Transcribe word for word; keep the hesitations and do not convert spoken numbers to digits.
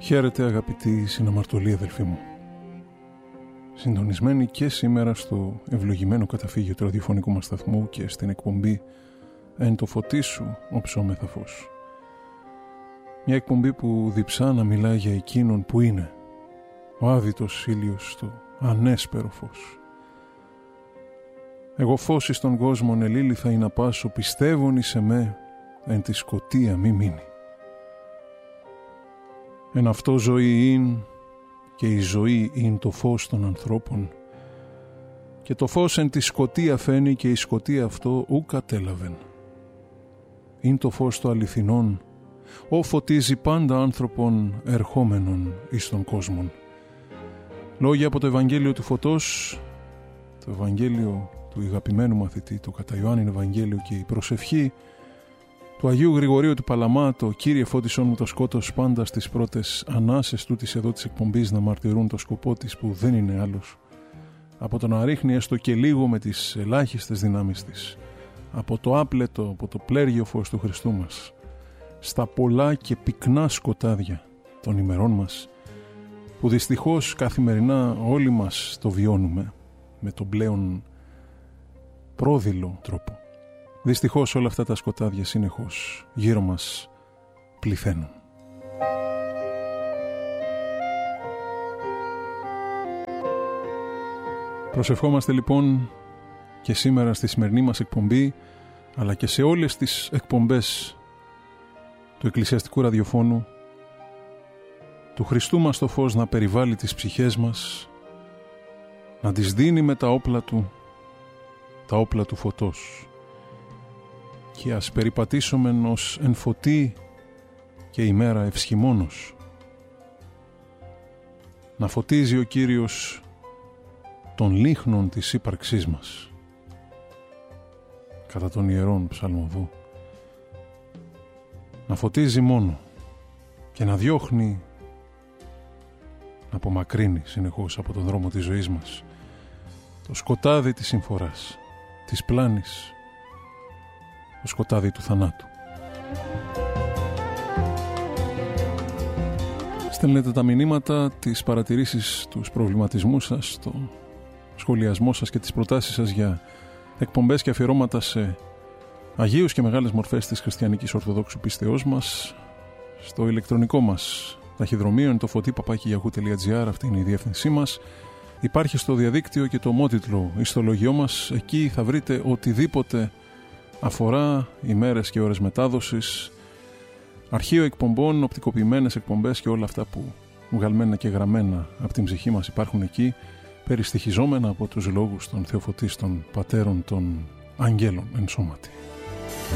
Χαίρετε αγαπητοί συναμαρτωλοί αδελφοί μου. Συντονισμένοι και σήμερα στο ευλογημένο καταφύγιο του ραδιοφωνικού μας σταθμού και στην εκπομπή «Εν το φωτί σου όψομεθα φως». Μια εκπομπή που διψά να μιλά για εκείνον που είναι ο άδειτος ήλιος στο ανέσπερο φως. Εγώ φως εις τον κόσμον ελήλυθα ή να πάσω, πιστεύων εις εμέ, εν τη σκοτία μη μείνει. Εν αυτό ζωή ειν, και η ζωή ειν το φως των ανθρώπων, και το φως εν τη σκοτία φαίνει, και η σκοτία αυτό ου κατέλαβεν. Ειν το φως το αληθινόν, ο φωτίζει πάντα άνθρωπον ερχόμενον εις τον κόσμον. Λόγια από το Ευαγγέλιο του Φωτός, το Ευαγγέλιο του αγαπημένου μαθητή, το κατά Ιωάννην Ευαγγέλιο, και η προσευχή του Αγίου Γρηγορίου του Παλαμά, το «Κύριε φώτισόν μου το σκότος», πάντα στις πρώτες ανάσες τούτης εδώ της εκπομπής να μαρτυρούν το σκοπό της, που δεν είναι άλλος από το να ρίχνει έστω και λίγο με τις ελάχιστες δυνάμεις της από το άπλετο, από το πλέργιο φως του Χριστού μας στα πολλά και πυκνά σκοτάδια των ημερών μας, που δυστυχώς καθημερινά όλοι μας το βιώνουμε με τον πλέον πρόδειλο τρόπο. Δυστυχώς όλα αυτά τα σκοτάδια συνεχώς γύρω μας πληθαίνουν. Προσευχόμαστε λοιπόν και σήμερα στη σημερινή μας εκπομπή, αλλά και σε όλες τις εκπομπές του εκκλησιαστικού ραδιοφώνου, του Χριστού μας το φως να περιβάλλει τις ψυχές μας, να τις δίνει με τα όπλα του, τα όπλα του φωτός, και ας περιπατήσομεν ως εν φωτί και ημέρα ευσχημόνος. Να φωτίζει ο Κύριος των λίχνων της ύπαρξής μας, κατά τον Ιερόν Ψαλμοδού. Να φωτίζει μόνο και να διώχνει, να απομακρύνει συνεχώς από τον δρόμο της ζωής μας το σκοτάδι της συμφοράς, της πλάνης, το σκοτάδι του θανάτου. Στέλνετε τα μηνύματα, τις παρατηρήσεις, τους προβληματισμούς σας, το σχολιασμό σας και τις προτάσεις σας για εκπομπές και αφιερώματα σε αγίους και μεγάλες μορφές της χριστιανικής ορθοδόξου πίστεώς μας στο ηλεκτρονικό μας ταχυδρομείο, είναι το φωτί παπάκι γιαχού τελεία τζι άρ, αυτή είναι η διεύθυνσή μας. Υπάρχει στο διαδίκτυο και το ομότιτλο ιστολογιό μας, εκεί θα βρείτε οτιδήποτε αφορά ημέρες και ώρες μετάδοσης, αρχείο εκπομπών, οπτικοποιημένες εκπομπές και όλα αυτά που βγαλμένα και γραμμένα από την ψυχή μας υπάρχουν εκεί, περιστοιχιζόμενα από τους λόγους των θεοφωτίστων πατέρων των αγγέλων εν σώματι.